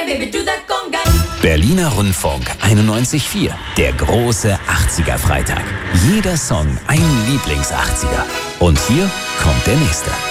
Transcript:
Berliner Rundfunk 91.4. Der große 80er-Freitag. Jeder Song ein Lieblings-80er. Und hier kommt der nächste.